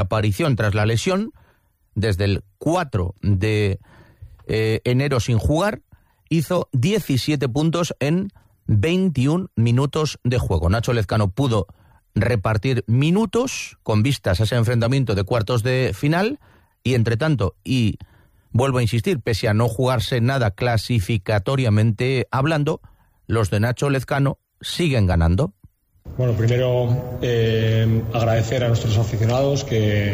aparición tras la lesión, desde el 4 de enero sin jugar, hizo 17 puntos en 21 minutos de juego. Nacho Lezcano pudo repartir minutos con vistas a ese enfrentamiento de cuartos de final y entre tanto, y vuelvo a insistir, pese a no jugarse nada clasificatoriamente hablando, los de Nacho Lezcano siguen ganando. Bueno, primero agradecer a nuestros aficionados que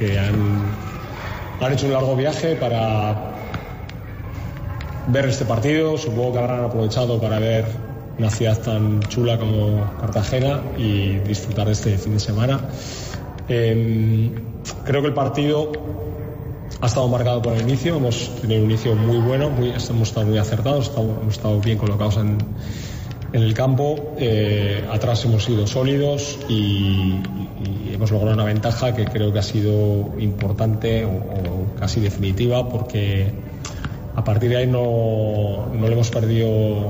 han hecho un largo viaje para ver este partido. Supongo que habrán aprovechado para ver una ciudad tan chula como Cartagena y disfrutar de este fin de semana. Creo que el partido ha estado marcado por el inicio. Hemos tenido un inicio muy bueno, hemos estado muy acertados, hemos estado bien colocados en el campo. Atrás hemos sido sólidos y hemos logrado una ventaja que creo que ha sido importante o casi definitiva, porque a partir de ahí no le hemos perdido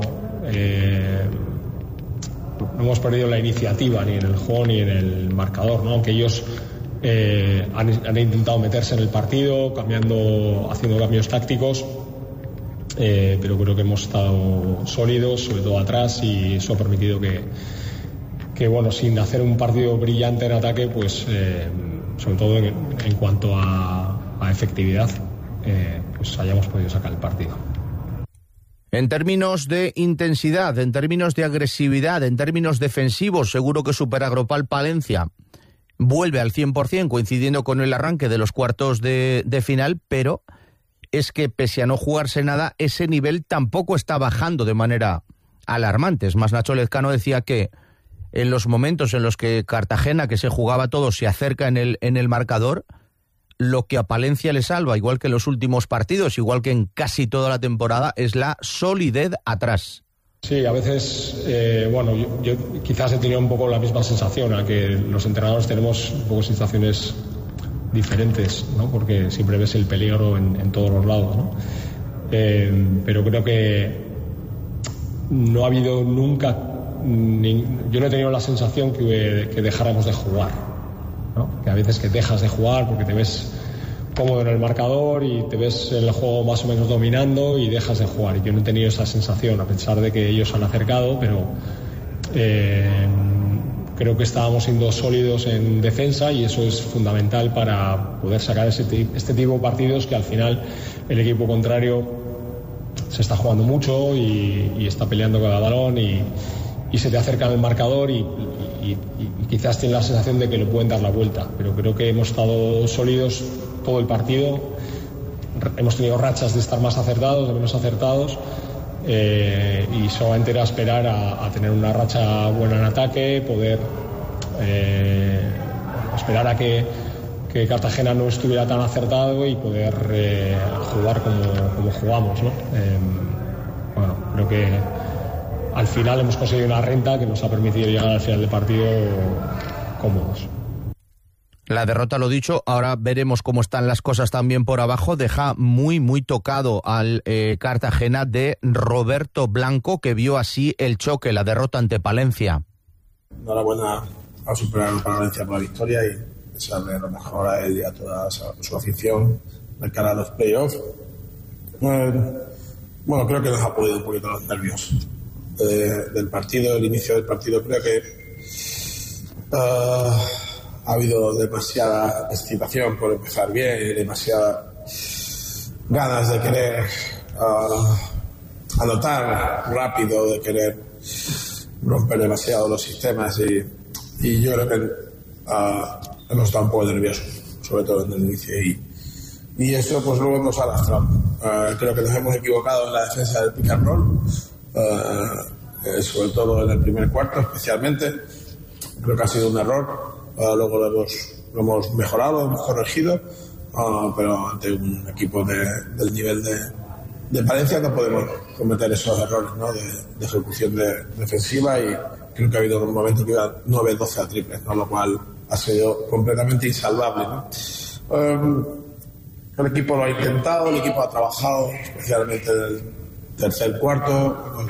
la iniciativa ni en el juego ni en el marcador, ¿no? Aunque ellos han intentado meterse en el partido haciendo cambios tácticos, pero creo que hemos estado sólidos, sobre todo atrás, y eso ha permitido que bueno, sin hacer un partido brillante en ataque, pues sobre todo en cuanto a efectividad, pues hayamos podido sacar el partido. En términos de intensidad, en términos de agresividad, en términos defensivos, seguro que Superagropal Palencia vuelve al 100%, coincidiendo con el arranque de los cuartos de final, pero es que pese a no jugarse nada, ese nivel tampoco está bajando de manera alarmante. Es más, Nacho Lezcano decía que en los momentos en los que Cartagena, que se jugaba todo, se acerca en el marcador, lo que a Palencia le salva, igual que en los últimos partidos, igual que en casi toda la temporada, es la solidez atrás. Sí, a veces, bueno, yo quizás he tenido un poco la misma sensación, a que los entrenadores tenemos un poco sensaciones diferentes, ¿no? Porque siempre ves el peligro en todos los lados, ¿no? Pero creo que no ha habido nunca, yo no he tenido la sensación que dejáramos de jugar, ¿no? Que a veces que dejas de jugar porque te ves cómodo en el marcador y te ves el juego más o menos dominando y dejas de jugar. Y yo no he tenido esa sensación, a pesar de que ellos han acercado, pero creo que estábamos siendo sólidos en defensa y eso es fundamental para poder sacar este tipo de partidos, que al final el equipo contrario se está jugando mucho y está peleando cada balón y se te acerca el marcador y quizás tiene la sensación de que le pueden dar la vuelta, pero creo que hemos estado sólidos todo el partido. Hemos tenido rachas de estar más acertados, de menos acertados, y solamente era esperar a tener una racha buena en ataque, poder esperar a que Cartagena no estuviera tan acertado y poder jugar como jugamos, ¿no? Bueno, creo que al final hemos conseguido una renta que nos ha permitido llegar al final del partido cómodos. La derrota, lo dicho, ahora veremos cómo están las cosas también por abajo. Deja muy, muy tocado al Cartagena de Roberto Blanco, que vio así el choque, la derrota ante Palencia. Enhorabuena a Superagropal Palencia por la victoria y desearle lo mejor a él y a toda su afición de cara a los playoffs. Bueno, creo que nos ha podido un poquito los nervios del partido, el inicio del partido. Creo que ha habido demasiada excitación por empezar bien, demasiadas ganas de querer anotar rápido, de querer romper demasiado los sistemas y yo creo que hemos estado un poco nerviosos, sobre todo en el inicio, y eso pues luego nos ha lastrado. Creo que nos hemos equivocado en la defensa del pick and roll, sobre todo en el primer cuarto especialmente. Creo que ha sido un error. Luego lo hemos mejorado, hemos corregido, pero ante un equipo del nivel de Palencia no podemos cometer esos errores, ¿no? de ejecución defensiva, y creo que ha habido un momento que iba 9-12 a triples, ¿no? Lo cual ha sido completamente insalvable, ¿no? El equipo lo ha intentado, el equipo ha trabajado, especialmente en el tercer cuarto, hemos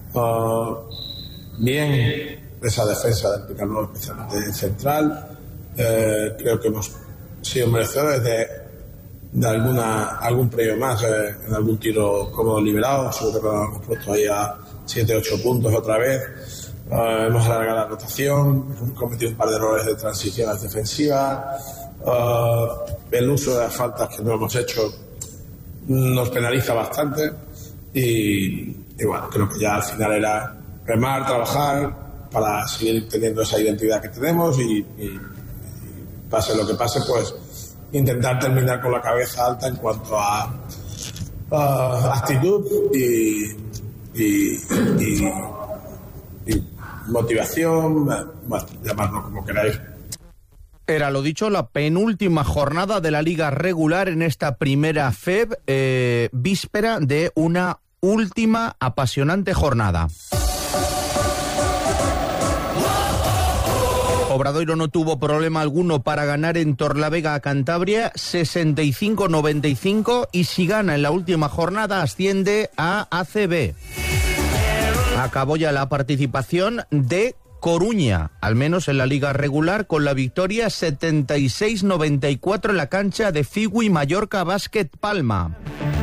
ajustado bien esa defensa del pick and roll, especialmente central, creo que hemos sido merecedores de algún premio más, en algún tiro cómodo liberado. Seguro que lo hemos puesto ahí a 7-8 puntos otra vez. Hemos alargado la rotación, hemos cometido un par de errores de transiciones defensivas. El uso de las faltas que no hemos hecho nos penaliza bastante y bueno, creo que ya al final era remar, trabajar para seguir teniendo esa identidad que tenemos y pase lo que pase, pues intentar terminar con la cabeza alta en cuanto a actitud y motivación, bueno, llamadlo como queráis. Era, lo dicho, la penúltima jornada de la liga regular en esta primera FEB, víspera de una última apasionante jornada. Obradoiro no tuvo problema alguno para ganar en Torlavega a Cantabria, 65-95, y si gana en la última jornada asciende a ACB. Acabó ya la participación de Coruña, al menos en la liga regular, con la victoria 76-94 en la cancha de Figui Mallorca Basket Palma.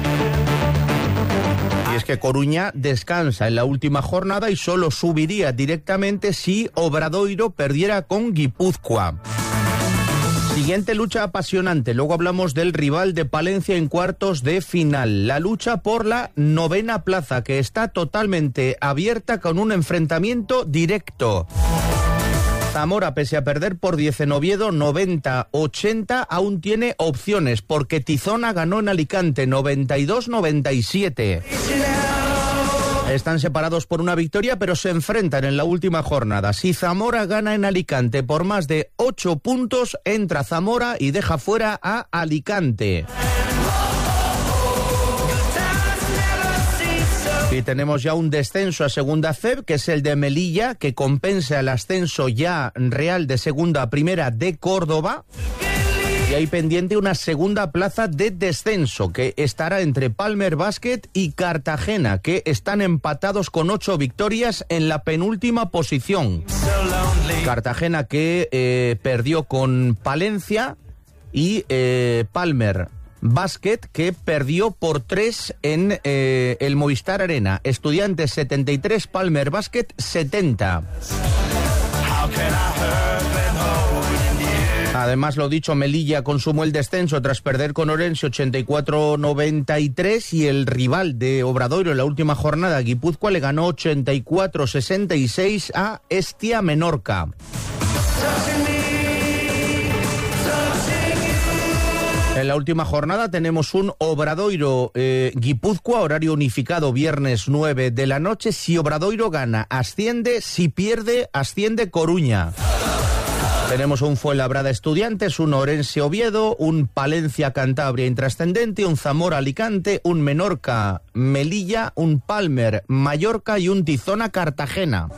Y es que Coruña descansa en la última jornada y solo subiría directamente si Obradoiro perdiera con Guipúzcoa. Siguiente lucha apasionante. Luego hablamos del rival de Palencia en cuartos de final. La lucha por la 9ª plaza, que está totalmente abierta con un enfrentamiento directo. Zamora, pese a perder por 10 en Oviedo, 90-80, aún tiene opciones, porque Tizona ganó en Alicante, 92-97. Están separados por una victoria, pero se enfrentan en la última jornada. Si Zamora gana en Alicante por más de 8 puntos, entra Zamora y deja fuera a Alicante. Y tenemos ya un descenso a segunda FEB, que es el de Melilla, que compensa el ascenso ya real de segunda a primera de Córdoba. Y hay pendiente una segunda plaza de descenso, que estará entre Palmer Basket y Cartagena, que están empatados con 8 victorias en la penúltima posición. Cartagena que perdió con Palencia y Palmer Basket, que perdió por 3 en el Movistar Arena. Estudiantes 73, Palmer Basket 70. Además, lo dicho, Melilla consumó el descenso tras perder con Orense 84-93 y el rival de Obradoiro en la última jornada, Guipúzcoa, le ganó 84-66 a Estia Menorca. En la última jornada tenemos un Obradoiro Guipúzcoa, horario unificado, viernes 9 de la noche. Si Obradoiro gana, asciende; si pierde, asciende Coruña. Tenemos un Fuenlabrada Estudiantes, un Orense Oviedo, un Palencia Cantabria intrascendente, un Zamora Alicante, un Menorca Melilla, un Palmer Mallorca y un Tizona Cartagena.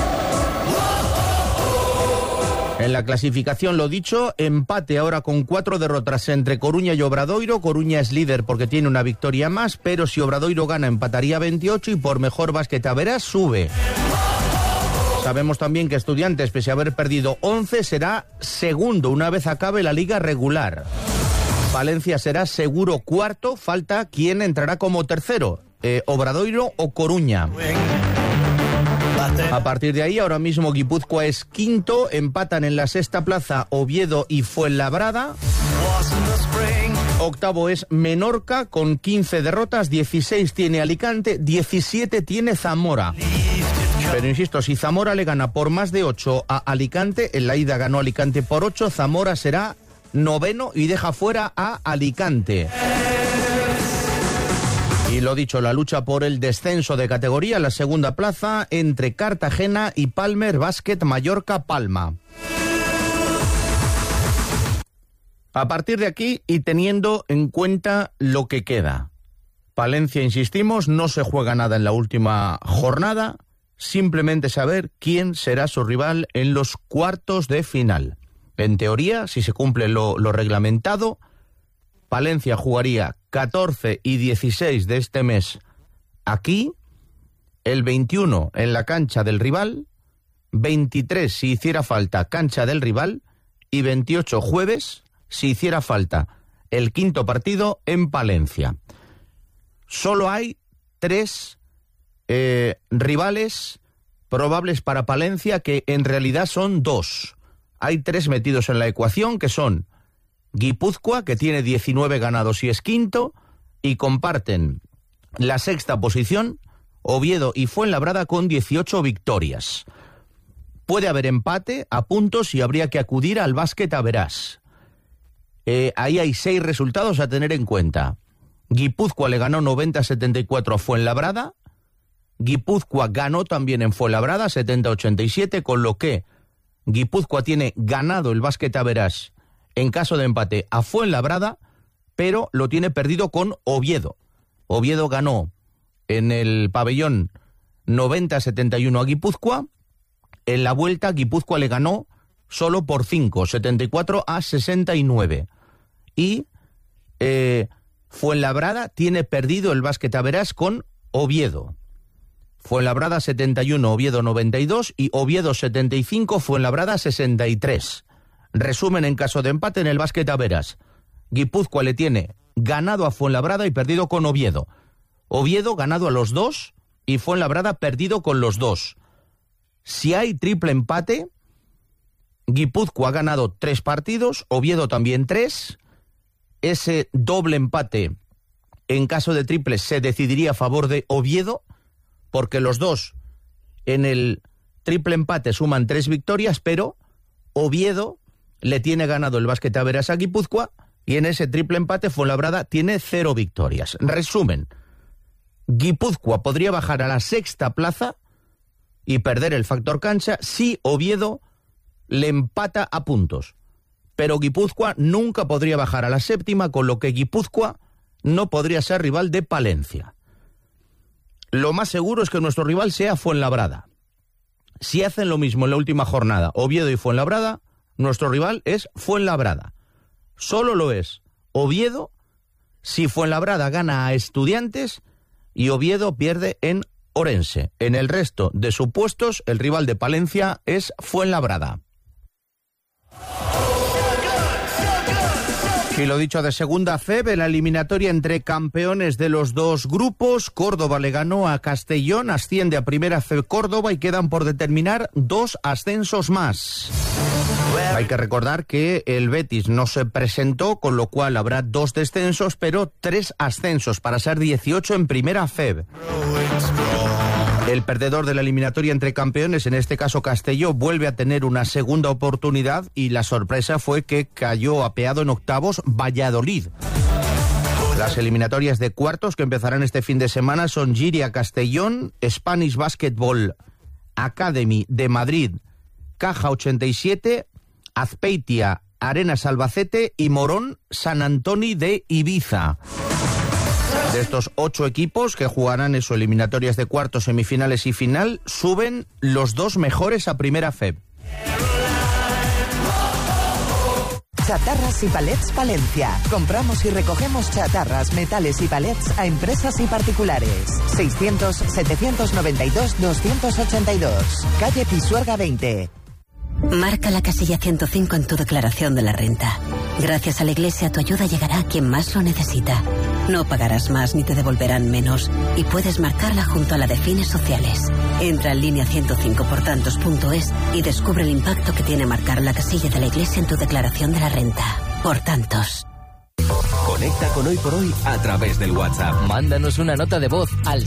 En la clasificación, lo dicho, empate ahora con 4 derrotas entre Coruña y Obradoiro. Coruña es líder porque tiene una victoria más, pero si Obradoiro gana empataría 28 y por mejor básquet a veras sube. Sabemos también que Estudiantes, pese a haber perdido 11, será segundo una vez acabe la liga regular. Valencia será seguro cuarto, falta quién entrará como tercero, Obradoiro o Coruña. A partir de ahí, ahora mismo Guipúzcoa es quinto, empatan en la sexta plaza Oviedo y Fuenlabrada. Octavo es Menorca con 15 derrotas, 16 tiene Alicante, 17 tiene Zamora. Pero insisto, si Zamora le gana por más de 8 a Alicante, en la ida ganó Alicante por 8, Zamora será noveno y deja fuera a Alicante. Y lo dicho, la lucha por el descenso de categoría, la segunda plaza entre Cartagena y Palmer Basket Mallorca Palma. A partir de aquí y teniendo en cuenta lo que queda, Palencia, insistimos, no se juega nada en la última jornada. Simplemente saber quién será su rival en los cuartos de final. En teoría, si se cumple lo reglamentado, Palencia jugaría 14 y 16 de este mes aquí, el 21 en la cancha del rival, 23 si hiciera falta cancha del rival y 28 jueves, si hiciera falta el quinto partido en Palencia. Solo hay 3 rivales probables para Palencia, que en realidad son 2. Hay 3 metidos en la ecuación, que son Guipúzcoa, que tiene 19 ganados y es quinto, y comparten la sexta posición Oviedo y Fuenlabrada con 18 victorias. Puede haber empate a puntos y habría que acudir al básquet a verás. Ahí hay 6 resultados a tener en cuenta. Guipúzcoa le ganó 90-74 a Fuenlabrada. Guipúzcoa ganó también en Fuenlabrada 70-87, con lo que Guipúzcoa tiene ganado el básquet a verás en caso de empate a Fuenlabrada, pero lo tiene perdido con Oviedo. Oviedo ganó en el pabellón 90-71 a Guipúzcoa. En la vuelta Guipúzcoa le ganó solo por 5, 74-69. Y Fuenlabrada tiene perdido el básquet a verás con Oviedo. Fuenlabrada 71, Oviedo 92 y Oviedo 75, Fuenlabrada 63. Resumen en caso de empate en el básquet a verás. Guipúzcoa le tiene ganado a Fuenlabrada y perdido con Oviedo. Oviedo ganado a los 2 y Fuenlabrada perdido con los 2. Si hay triple empate, Guipúzcoa ha ganado 3 partidos, Oviedo también 3. Ese doble empate, en caso de triple, se decidiría a favor de Oviedo, porque los 2 en el triple empate suman 3 victorias, pero Oviedo le tiene ganado el básquet a verás a Guipúzcoa y en ese triple empate Fuenlabrada tiene 0 victorias. Resumen, Guipúzcoa podría bajar a la sexta plaza y perder el factor cancha si Oviedo le empata a puntos. Pero Guipúzcoa nunca podría bajar a la séptima, con lo que Guipúzcoa no podría ser rival de Palencia. Lo más seguro es que nuestro rival sea Fuenlabrada. Si hacen lo mismo en la última jornada, Oviedo y Fuenlabrada, nuestro rival es Fuenlabrada. Solo lo es Oviedo si Fuenlabrada gana a Estudiantes y Oviedo pierde en Orense. En el resto de supuestos, el rival de Palencia es Fuenlabrada. Y lo dicho, de segunda FEB, en la eliminatoria entre campeones de los 2 grupos, Córdoba le ganó a Castellón, asciende a primera FEB Córdoba y quedan por determinar 2 ascensos más. Hay que recordar que el Betis no se presentó, con lo cual habrá 2 descensos, pero 3 ascensos para ser 18 en primera FEB. El perdedor de la eliminatoria entre campeones, en este caso Castellón, vuelve a tener una segunda oportunidad y la sorpresa fue que cayó apeado en octavos Valladolid. Las eliminatorias de cuartos que empezarán este fin de semana son Giria Castellón, Spanish Basketball Academy de Madrid, Caja 87, Azpeitia Arenas Albacete y Morón San Antoni de Ibiza. De estos 8 equipos que jugarán eliminatorias de cuartos, semifinales y final, suben los 2 mejores a primera FEB. Chatarras y Palets Palencia. Compramos y recogemos chatarras, metales y palets a empresas y particulares. 600-792-282. Calle Pisuerga 20. Marca la casilla 105 en tu declaración de la renta. Gracias a la Iglesia, tu ayuda llegará a quien más lo necesita. No pagarás más ni te devolverán menos y puedes marcarla junto a la de fines sociales. Entra en línea105portantos.es y descubre el impacto que tiene marcar la casilla de la Iglesia en tu declaración de la renta. Por tantos. Conecta con Hoy por Hoy a través del WhatsApp. Mándanos una nota de voz al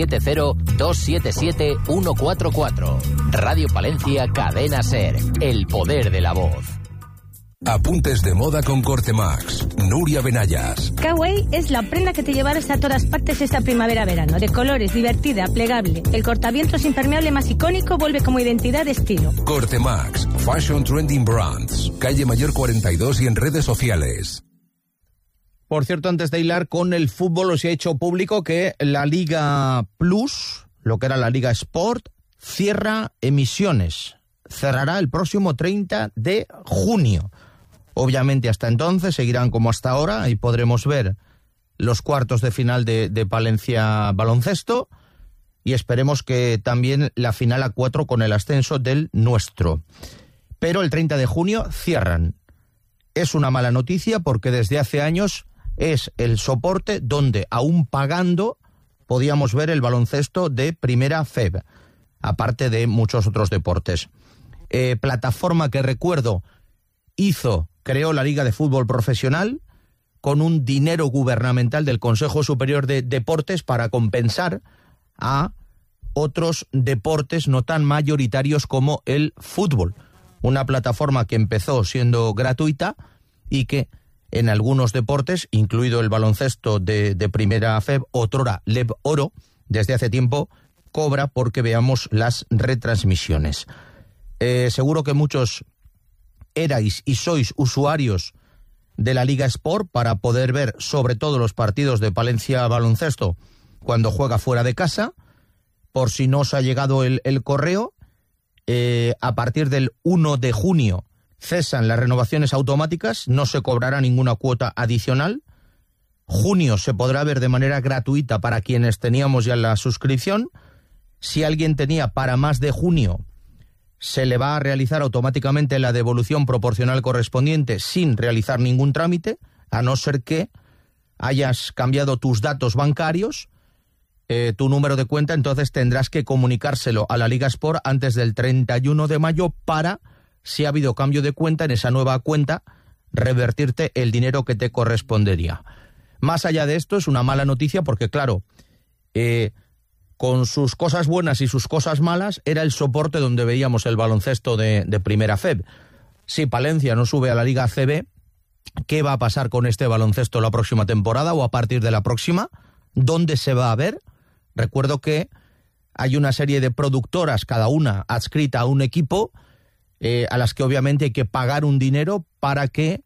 670-277-144. Radio Palencia, Cadena SER. El poder de la voz. Apuntes de moda con Cortemax. Nuria Benayas. Kawaii es la prenda que te llevarás a todas partes esta primavera-verano. De colores, divertida, plegable. El cortavientos impermeable más icónico vuelve como identidad de estilo. Cortemax. Fashion Trending Brands. Calle Mayor 42 y en redes sociales. Por cierto, antes de hilar con el fútbol, os he hecho público que la Liga Plus, lo que era la Liga Sport, cierra emisiones. Cerrará el próximo 30 de junio. Obviamente hasta entonces seguirán como hasta ahora y podremos ver los cuartos de final de Palencia Baloncesto y esperemos que también la final a 4 con el ascenso del nuestro. pero el 30 de junio cierran. Es una mala noticia porque desde hace años es el soporte donde, aún pagando, podíamos ver el baloncesto de Primera FEB, aparte de muchos otros deportes. Plataforma que recuerdo creó la Liga de Fútbol Profesional con un dinero gubernamental del Consejo Superior de Deportes para compensar a otros deportes no tan mayoritarios como el fútbol. Una plataforma que empezó siendo gratuita y que en algunos deportes, incluido el baloncesto de Primera FEB, otrora LEB Oro, desde hace tiempo cobra porque veamos las retransmisiones. Seguro que muchos erais y sois usuarios de la Liga Sport para poder ver sobre todo los partidos de Palencia Baloncesto cuando juega fuera de casa. Por si no os ha llegado el correo, a partir del 1 de junio cesan las renovaciones automáticas, no se cobrará ninguna cuota adicional. Junio se podrá ver de manera gratuita para quienes teníamos ya la suscripción. Si alguien tenía para más de junio, se le va a realizar automáticamente la devolución proporcional correspondiente sin realizar ningún trámite, a no ser que hayas cambiado tus datos bancarios, tu número de cuenta. Entonces tendrás que comunicárselo a la Liga Sport antes del 31 de mayo para, si ha habido cambio de cuenta, en esa nueva cuenta revertirte el dinero que te correspondería. Más allá de esto, es una mala noticia porque, claro, con sus cosas buenas y sus cosas malas, era el soporte donde veíamos el baloncesto de Primera FEB. Si Palencia no sube a la Liga CB, ¿qué va a pasar con este baloncesto la próxima temporada o a partir de la próxima? ¿Dónde se va a ver? Recuerdo que hay una serie de productoras, cada una adscrita a un equipo, a las que obviamente hay que pagar un dinero para que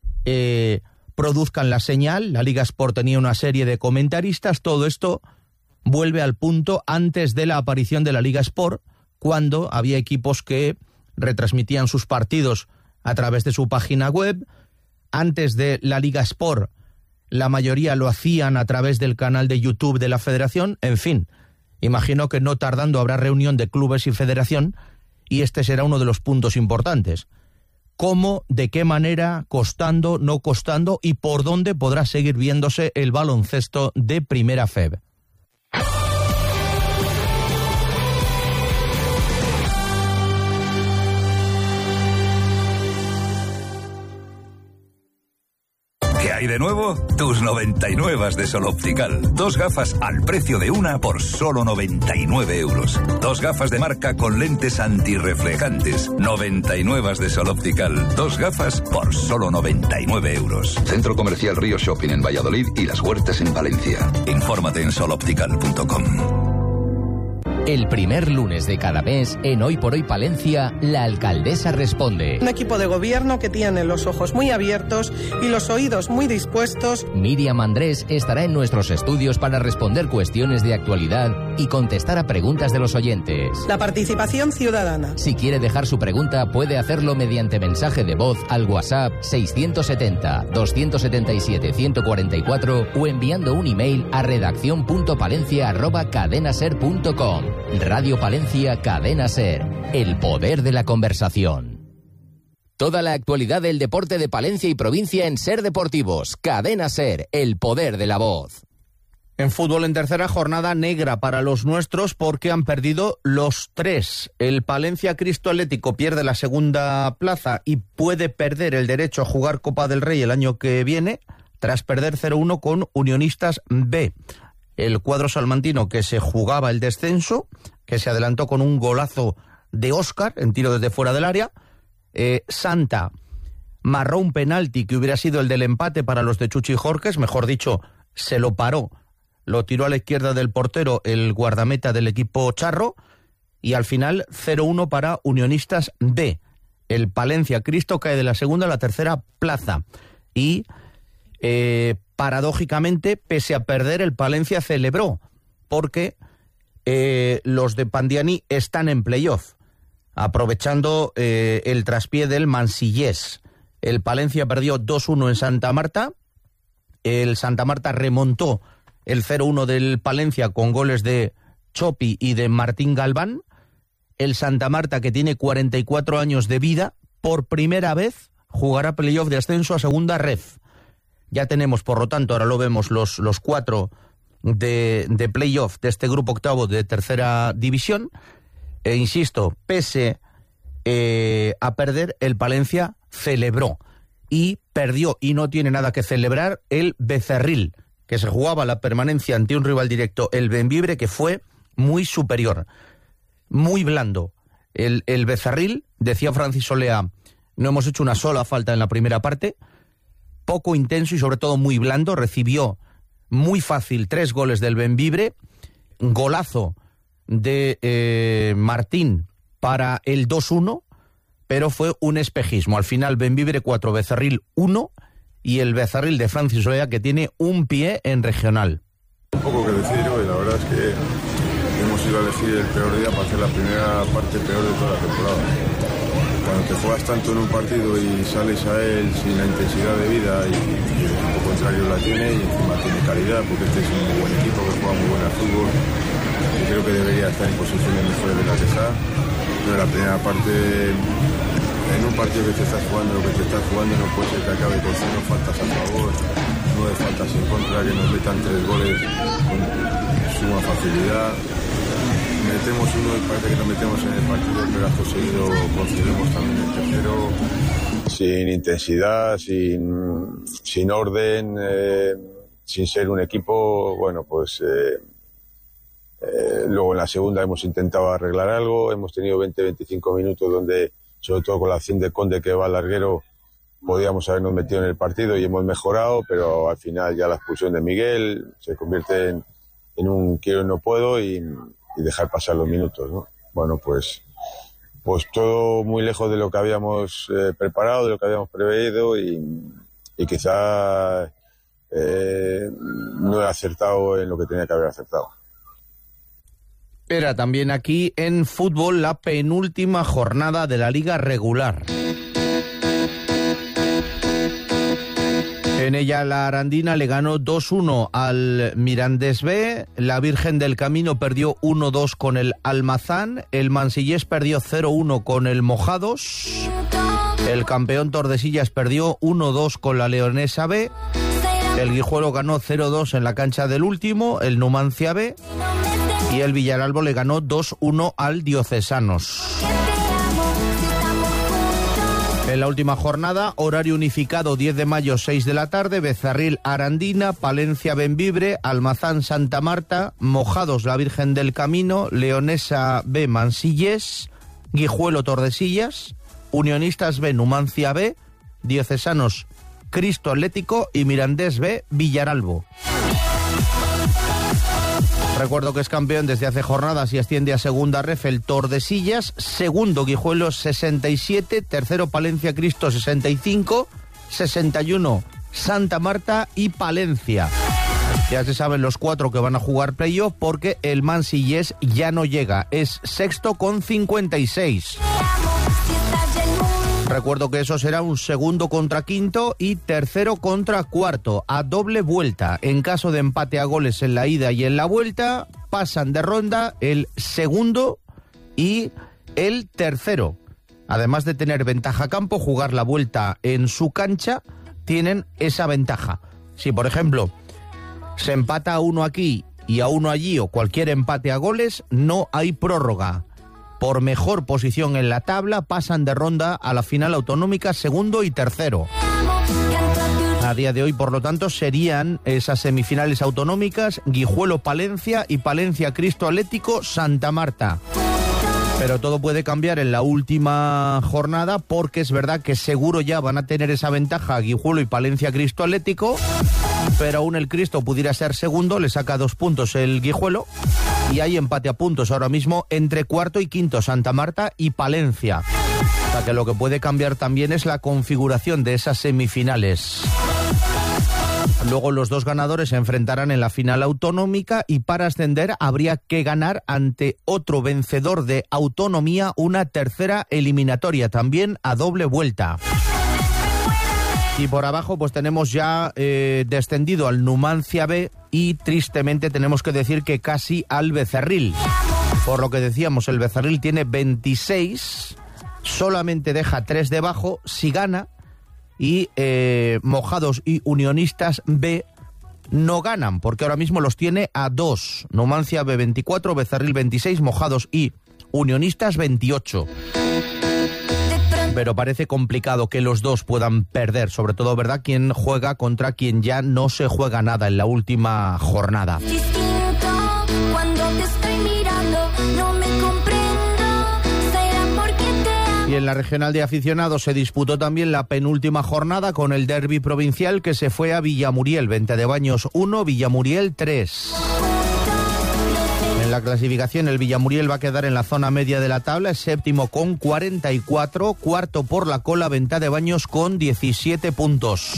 produzcan la señal. La Liga Sport tenía una serie de comentaristas. Todo esto vuelve al punto antes de la aparición de la Liga Sport, cuando había equipos que retransmitían sus partidos a través de su página web. Antes de la Liga Sport, la mayoría lo hacían a través del canal de YouTube de la Federación. En fin, imagino que no tardando habrá reunión de clubes y federación, y este será uno de los puntos importantes. ¿Cómo, de qué manera, costando, no costando, y por dónde podrá seguir viéndose el baloncesto de Primera FEB? ¿Qué hay de nuevo? Tus 99 de Sol Optical. 2 gafas al precio de una por solo 99 euros. 2 gafas de marca con lentes antirreflejantes. 99 de Sol Optical. 2 gafas por solo 99 euros. Centro Comercial Río Shopping en Valladolid y Las Huertas en Valencia. Infórmate en soloptical.com. El primer lunes de cada mes, en Hoy por Hoy Palencia, la alcaldesa responde. Un equipo de gobierno que tiene los ojos muy abiertos y los oídos muy dispuestos. Miriam Andrés estará en nuestros estudios para responder cuestiones de actualidad y contestar a preguntas de los oyentes. La participación ciudadana. Si quiere dejar su pregunta, puede hacerlo mediante mensaje de voz al WhatsApp 670-277-144 o enviando un email a redaccion.palencia@cadenaser.com. Radio Palencia, Cadena Ser, el poder de la conversación. Toda la actualidad del deporte de Palencia y provincia en Ser Deportivos, Cadena Ser, el poder de la voz. En fútbol, en tercera jornada negra para los nuestros porque han perdido los 3. El Palencia Cristo Atlético pierde la segunda plaza y puede perder el derecho a jugar Copa del Rey el año que viene tras perder 0-1 con Unionistas B. El cuadro salmantino, que se jugaba el descenso, que se adelantó con un golazo de Óscar en tiro desde fuera del área. Santa marró un penalti que hubiera sido el del empate para los de Chuchi Jorques, mejor dicho, se lo paró, lo tiró a la izquierda del portero el guardameta del equipo charro, y al final 0-1 para Unionistas B. El Palencia Cristo cae de la segunda a la tercera plaza y paradójicamente, pese a perder, el Palencia celebró porque los de Pandiani están en playoff, aprovechando el traspié del Mansillés. El Palencia perdió 2-1 en Santa Marta, el Santa Marta remontó el 0-1 del Palencia con goles de Chopi y de Martín Galván. El Santa Marta, que tiene 44 años de vida, por primera vez jugará playoff de ascenso a segunda ref. Ya tenemos, por lo tanto, ahora lo vemos, los 4 de playoff de este grupo octavo de tercera división. E insisto, pese a perder, el Palencia celebró y perdió, y no tiene nada que celebrar, el Becerril, que se jugaba la permanencia ante un rival directo, el Bembibre, que fue muy superior, muy blando. El Becerril, decía Francis Olea, no hemos hecho una sola falta en la primera parte, poco intenso y sobre todo muy blando, recibió muy fácil 3 goles del Bembibre, golazo de Martín para el 2-1, pero fue un espejismo. Al final Bembibre 4, Becerril 1, y el Becerril de Francis Olea, que tiene un pie en regional. Un poco que decir hoy, la verdad es que hemos ido a elegir el peor día para hacer la primera parte peor de toda la temporada. Cuando te juegas tanto en un partido y sales a él sin la intensidad de vida y el equipo contrario la tiene y encima tiene calidad, porque este es un muy buen equipo que juega muy buen al fútbol, y creo que debería estar en posiciones mejores de la que está. Pero la primera parte, en un partido que te estás jugando, lo que te estás jugando, no puede ser que acabe con 0 faltas a favor, 9 faltas en contra, que nos metan 3 goles con suma facilidad. Metemos uno y parece que nos metemos en el partido, pero acto seguido concedemos también el tercero. Sin intensidad, sin orden, sin ser un equipo, bueno, pues luego en la segunda hemos intentado arreglar algo, hemos tenido 20-25 minutos donde, sobre todo con la acción de Conde que va al larguero, podíamos habernos metido en el partido y hemos mejorado, pero al final ya la expulsión de Miguel se convierte en un quiero y no puedo y dejar pasar los minutos, ¿no? Bueno, pues todo muy lejos de lo que habíamos preparado, de lo que habíamos preveído y quizá no he acertado en lo que tenía que haber acertado. Era también aquí en fútbol la penúltima jornada de la liga regular. En ella la Arandina le ganó 2-1 al Mirandés B, la Virgen del Camino perdió 1-2 con el Almazán, el Mansillés perdió 0-1 con el Mojados, el campeón Tordesillas perdió 1-2 con la Leonesa B, el Guijuelo ganó 0-2 en la cancha del último, el Numancia B, y el Villaralbo le ganó 2-1 al Diocesanos. En la última jornada, horario unificado 10 de mayo, 6 de la tarde, Becerril Arandina, Palencia Bembibre, Almazán Santa Marta, Mojados la Virgen del Camino, Leonesa B Mansillés, Guijuelo Tordesillas, Unionistas B Numancia B, Diocesanos Cristo Atlético y Mirandés B Villaralbo. Recuerdo que es campeón desde hace jornadas y asciende a segunda ref el Tordesillas, segundo Guijuelo 67, tercero Palencia Cristo 65, 61 Santa Marta y Palencia. Ya se saben los 4 que van a jugar playoff porque el Mansillés ya no llega, es sexto con 56. Recuerdo que eso será un segundo contra quinto y tercero contra cuarto, a doble vuelta. En caso de empate a goles en la ida y en la vuelta, pasan de ronda el segundo y el tercero. Además de tener ventaja a campo, jugar la vuelta en su cancha, tienen esa ventaja. Si, por ejemplo, se empata a uno aquí y a uno allí o cualquier empate a goles, no hay prórroga. Por mejor posición en la tabla, pasan de ronda a la final autonómica segundo y tercero. A día de hoy, por lo tanto, serían esas semifinales autonómicas Guijuelo-Palencia y Palencia-Cristo Atlético Santa Marta. Pero todo puede cambiar en la última jornada porque es verdad que seguro ya van a tener esa ventaja Guijuelo y Palencia-Cristo Atlético, pero aún el Cristo pudiera ser segundo, le saca 2 puntos el Guijuelo y hay empate a puntos ahora mismo entre cuarto y quinto Santa Marta y Palencia. O sea que lo que puede cambiar también es la configuración de esas semifinales. Luego los 2 ganadores se enfrentarán en la final autonómica y para ascender habría que ganar ante otro vencedor de autonomía una tercera eliminatoria, también a doble vuelta. Y por abajo pues tenemos ya descendido al Numancia B y tristemente tenemos que decir que casi al Becerril. Por lo que decíamos, el Becerril tiene 26, solamente deja 3 debajo si gana, y Mojados y Unionistas B no ganan, porque ahora mismo los tiene a 2. Numancia B 24, Becerril 26, Mojados y Unionistas 28. Pero parece complicado que los dos puedan perder, sobre todo, ¿verdad?, quien juega contra quien ya no se juega nada en la última jornada. Y en la regional de aficionados se disputó también la penúltima jornada con el derbi provincial que se fue a Villamuriel. Ventedebaños 1, Villamuriel 3. En la clasificación el Villamuriel va a quedar en la zona media de la tabla, es séptimo con 44, cuarto por la cola Ventedebaños con 17 puntos.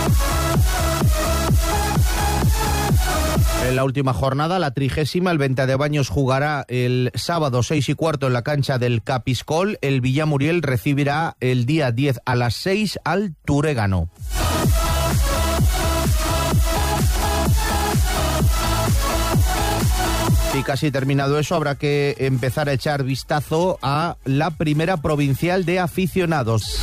En la última jornada, la 30ª, el Ventedebaños jugará el sábado 6:15 en la cancha del Capiscol. El Villamuriel recibirá el día 10 a las 6 al Turégano. Y casi terminado eso, habrá que empezar a echar vistazo a la primera provincial de aficionados.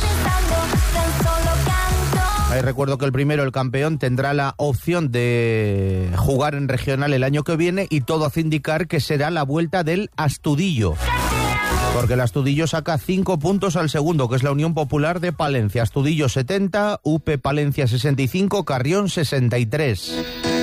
Ahí recuerdo que el campeón, tendrá la opción de jugar en regional el año que viene, y todo hace indicar que será la vuelta del Astudillo. Porque el Astudillo saca 5 puntos al segundo, que es la Unión Popular de Palencia. Astudillo 70, UP Palencia 65, Carrión 63.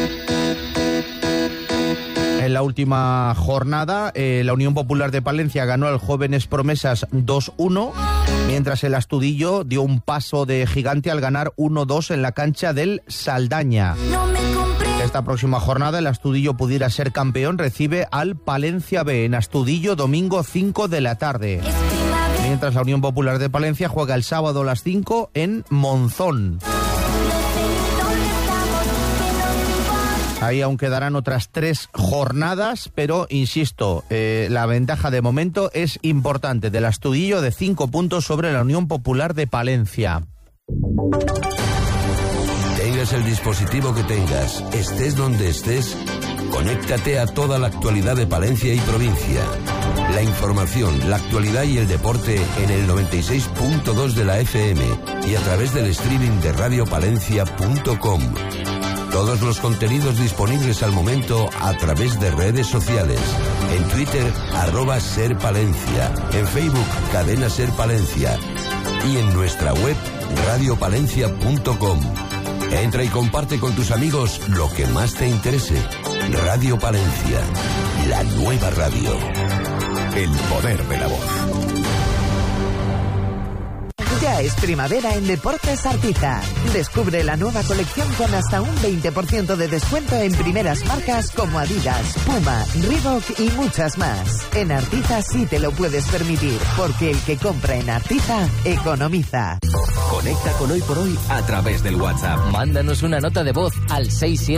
En la última jornada, la Unión Popular de Palencia ganó al Jóvenes Promesas 2-1, mientras el Astudillo dio un paso de gigante al ganar 1-2 en la cancha del Saldaña. Esta próxima jornada, el Astudillo pudiera ser campeón, recibe al Palencia B en Astudillo, domingo 5 de la tarde. Mientras la Unión Popular de Palencia juega el sábado a las 5 en Monzón. Ahí aún quedarán otras 3 jornadas, pero insisto, la ventaja de momento es importante del Astudillo de 5 puntos sobre la Unión Popular de Palencia. Tengas el dispositivo que tengas, estés donde estés, conéctate a toda la actualidad de Palencia y provincia. La información, la actualidad y el deporte en el 96.2 de la FM y a través del streaming de radiopalencia.com. Todos los contenidos disponibles al momento a través de redes sociales. En Twitter, @SerPalencia. En Facebook, Cadena Ser Palencia. Y en nuestra web, radiopalencia.com. Entra y comparte con tus amigos lo que más te interese. Radio Palencia, la nueva radio. El poder de la voz. Ya es primavera en Deportes Artiza. Descubre la nueva colección con hasta un 20% de descuento en primeras marcas como Adidas, Puma, Reebok y muchas más. En Artiza sí te lo puedes permitir, porque el que compra en Artiza economiza. Conecta con Hoy por Hoy a través del WhatsApp. Mándanos una nota de voz al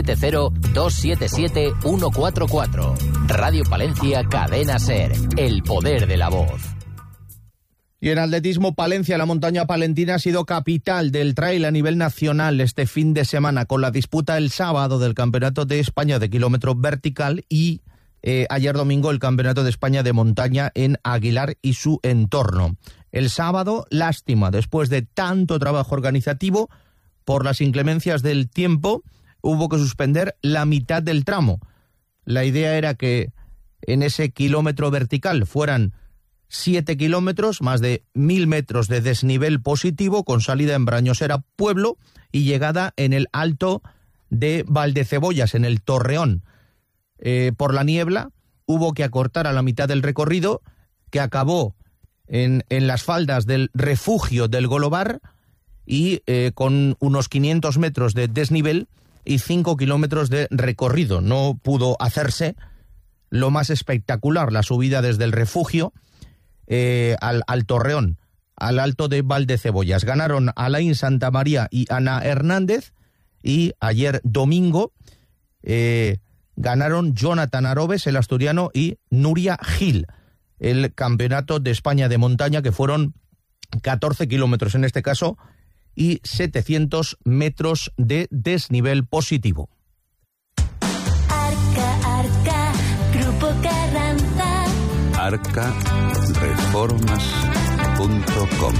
670-277-144. Radio Palencia, Cadena Ser. El poder de la voz. Y en atletismo, Palencia, la montaña palentina, ha sido capital del trail a nivel nacional este fin de semana, con la disputa el sábado del Campeonato de España de kilómetro vertical y ayer domingo el Campeonato de España de montaña en Aguilar y su entorno. El sábado, lástima, después de tanto trabajo organizativo, por las inclemencias del tiempo, hubo que suspender la mitad del tramo. La idea era que en ese kilómetro vertical fueran 7 kilómetros, más de 1000 metros de desnivel positivo, con salida en Brañosera Pueblo y llegada en el alto de Valdecebollas, en el Torreón. Por la niebla hubo que acortar a la mitad del recorrido, que acabó en las faldas del refugio del Golobar y con unos 500 metros de desnivel y 5 kilómetros de recorrido. No pudo hacerse lo más espectacular, la subida desde el refugio al Torreón, al alto de Valdecebollas. Ganaron Alain Santamaría y Ana Hernández, y ayer domingo ganaron Jonathan Arobes, el asturiano, y Nuria Gil, el Campeonato de España de montaña, que fueron 14 kilómetros en este caso y 700 metros de desnivel positivo. Grupo Carranza. Arca Reformas arcareformas.com.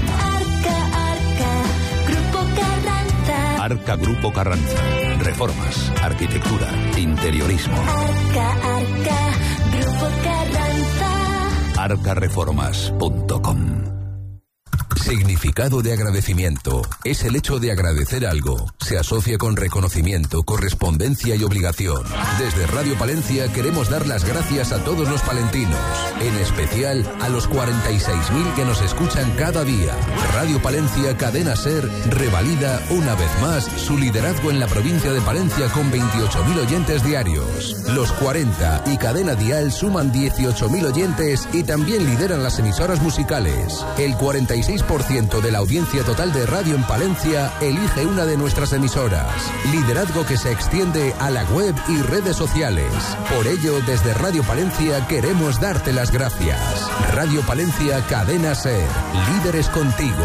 Grupo Carranza. Arca Grupo Carranza. Reformas, arquitectura, interiorismo. Arca Grupo Carranza. arcareformas.com. Significado de agradecimiento es el hecho de agradecer algo. Se asocia con reconocimiento, correspondencia y obligación. Desde Radio Palencia queremos dar las gracias a todos los palentinos, en especial a los 46.000 que nos escuchan cada día. Radio Palencia Cadena Ser revalida una vez más su liderazgo en la provincia de Palencia con 28.000 oyentes diarios. Los 40 y Cadena Dial suman 18.000 oyentes y también lideran las emisoras musicales. El 46% de la audiencia total de radio en Palencia elige una de nuestras emisoras. Liderazgo que se extiende a la web y redes sociales. Por ello, desde Radio Palencia queremos darte las gracias. Radio Palencia Cadena Ser. Líderes contigo.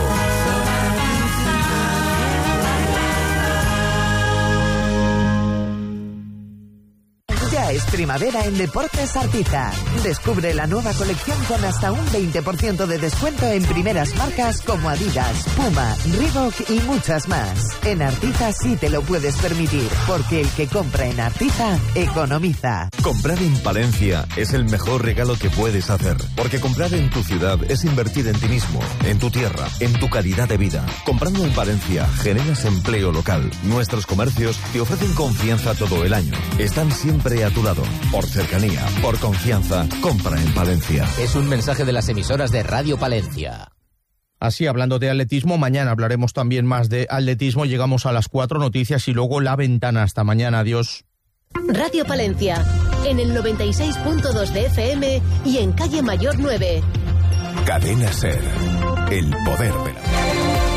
Es primavera en Deportes Artiza. Descubre la nueva colección con hasta un 20% de descuento en primeras marcas como Adidas, Puma, Reebok y muchas más. En Artiza sí te lo puedes permitir, porque el que compra en Artiza economiza. Comprar en Palencia es el mejor regalo que puedes hacer, porque comprar en tu ciudad es invertir en ti mismo, en tu tierra, en tu calidad de vida. Comprando en Palencia generas empleo local. Nuestros comercios te ofrecen confianza todo el año. Están siempre a tu lado. Por cercanía, por confianza, compra en Palencia. Es un mensaje de las emisoras de Radio Palencia. Así, hablando de atletismo, mañana hablaremos también más de atletismo. Llegamos a las 4 noticias y luego La Ventana. Hasta mañana, adiós. Radio Palencia, en el 96.2 de FM y en Calle Mayor 9. Cadena Ser, el poder de la